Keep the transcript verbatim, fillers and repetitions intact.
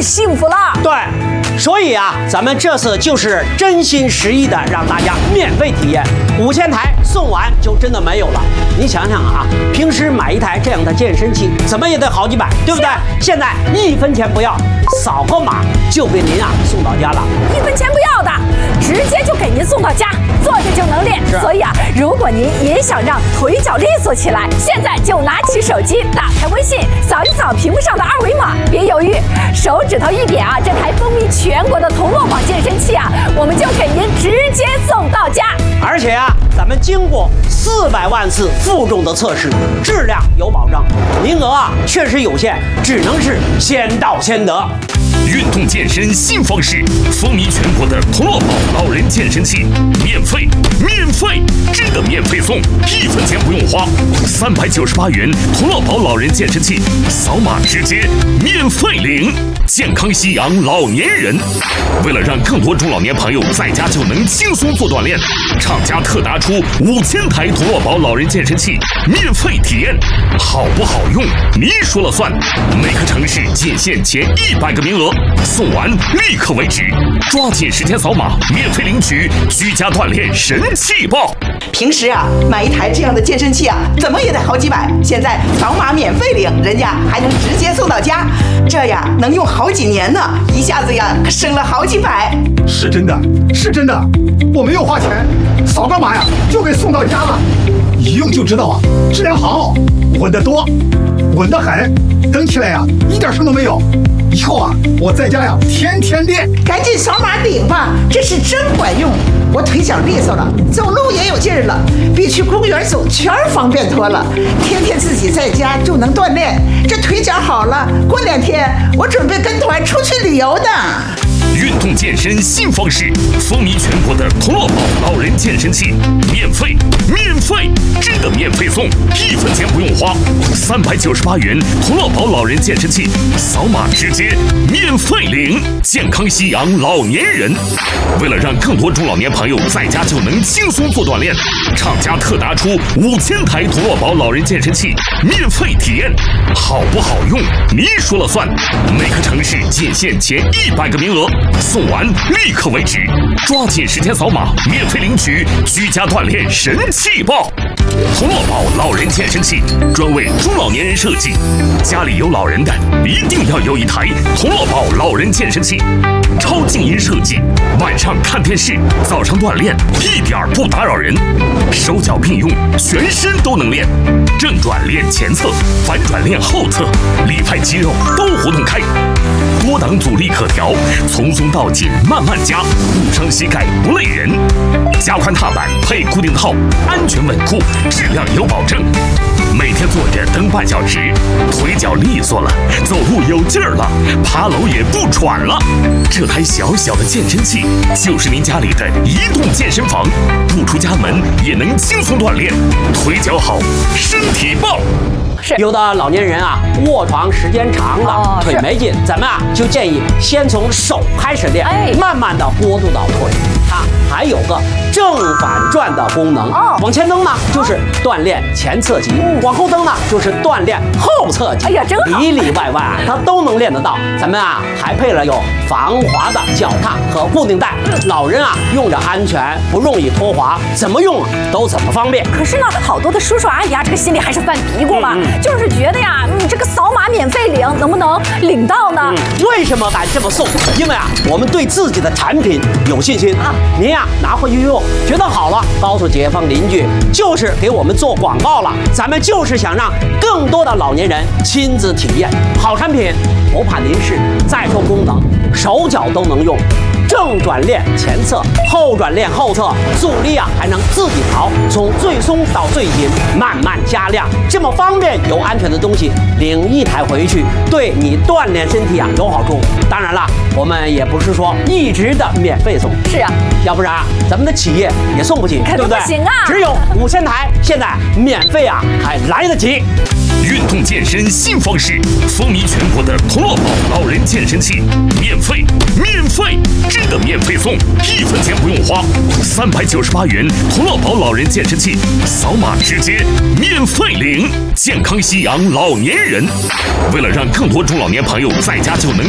幸福了。 对，所以啊，咱们这次就是真心实意的让大家免费体验，五千台送完就真的没有了。你想想啊，平时买一台这样的健身器，怎么也得好几百，对不对？现在一分钱不要，扫个码就给您啊送到家了， 一分钱不要的，直接就给您送到家，坐着就能练。所以啊，如果您也想让腿脚利索起来，现在就拿起手机，打开微信，扫一扫屏幕上的二维码，别犹豫，手指头一点啊，这台风靡全国的同乐宝健身器啊，我们就给您直接送到家。 而且啊，咱们经过四百万次负重的测试，质量有保障，名额啊确实有限，只能是先到先得。 运动健身新方式，风靡全国的同乐宝老人健身器，免费，免费，真的免费送，一分钱不用花，三百九十八元同乐宝老人健身器，扫码直接免费领，健康夕阳老年人。为了让更多中老年朋友在家就能轻松做锻炼，厂家特拿出五千台同乐宝老人健身器免费体验，好不好用你说了算。每个城市仅限前一百个名额，送完立刻为止，抓紧时间扫码免费领取居家锻炼神器包。 平时啊买一台这样的健身器啊怎么也得好几百，现在扫码免费领，人家还能直接送到家，这呀能用好几年呢，一下子呀可省了好几百。 是真的，是真的，我没有花钱，扫个码呀就给送到家了，一用就知道啊，质量好，稳得多，稳得很，蹬起来呀一点声都没有。以后啊，我在家呀天天练。 赶紧扫码领吧，这是真管用，我腿脚利索了，走路也有劲儿了，比去公园走圈方便多了。天天自己在家就能锻炼，这腿脚好了，过两天我准备跟团出去旅游呢。 运动健身新方式，风靡全国的同乐宝老人健身器，免费，免费，真的免费送，一分钱不用花，三百九十八元同乐宝老人健身器，扫码直接免费领，健康夕阳老年人。为了让更多中老年朋友在家就能轻松做锻炼，厂家特拿出五千台同乐宝老人健身器免费体验，好不好用你说了算。每个城市仅限前一百个名额，送完立刻为止，抓紧时间扫码免费领取居家锻炼神器包。同乐宝老人健身器专为中老年人设计，家里有老人的一定要有一台同乐宝老人健身器，超静音设计，晚上看电视，早上锻炼一点不打扰人，手脚并用，全身都能练，正转练前侧，反转练后侧，里派肌肉都活动开，多档阻力可调，从松到紧慢慢加，不伤膝盖不累人，加宽踏板配固定套，安全稳固，质量有保证。每天坐着蹬半小时，腿脚利索了，走路有劲儿了，爬楼也不喘了。这台小小的健身器就是您家里的移动健身房，不出家门也能轻松锻炼，腿脚好，身体棒。 有的老年人啊，卧床时间长了，哦、腿没劲，咱们啊就建议先从手开始练，哎、慢慢的过渡到腿。它还有个正反转的功能，哦、往前蹬呢就是锻炼前侧肌，嗯、往后蹬呢就是锻炼后侧肌。哎呀，真好，里里外外啊它都能练得到。咱们啊还配了有防滑的脚踏和固定带，嗯、老人啊用着安全，不容易脱滑，怎么用都怎么方便。 可是呢，好多的叔叔阿姨啊，这个心里还是犯嘀咕嘛。嗯嗯就是觉得呀，你这个扫码免费领，能不能领到呢？嗯、 为什么敢这么送？因为啊，我们对自己的产品有信心啊。您呀拿回去用，觉得好了，告诉街坊邻居，就是给我们做广告了。咱们就是想让更多的老年人亲自体验好产品，不怕临视。再说功能，手脚都能用。正转练前侧，后转练后侧，阻力啊还能自己调，从最松到最紧，慢慢加量，这么方便又安全的东西，领一台回去，对你锻炼身体啊有好处。当然了，我们也不是说一直的免费送， 是啊， 要不然咱们的企业也送不起，对不对？ 不行啊， 只有五千台，现在免费啊还来得及。 运动健身新方式，风靡全国的同乐宝老人健身器，免费，免费，真的免费送，一分钱不用花，三百九十八元同乐宝老人健身器，扫码直接免费领，健康夕阳老年人。为了让更多中老年朋友在家就能